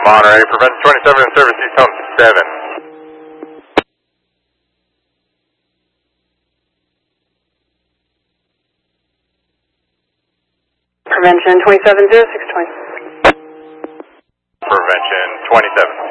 Monterey, Prevention 27 in service, use tone 7. Prevention 27, 0620. Prevention 27.